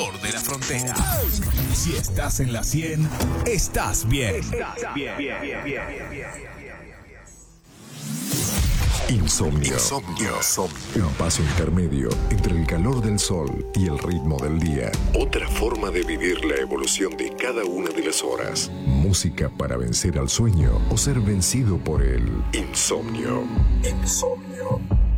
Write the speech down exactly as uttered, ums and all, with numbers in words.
sur de la frontera. Si estás en la cien, estás bien. Estás bien, bien, bien, bien, bien, bien. Insomnio. Insomnio. Un paso intermedio entre el calor del sol y el ritmo del día. Otra forma de vivir la evolución de cada una de las horas. Música para vencer al sueño o ser vencido por el insomnio. Insomnio.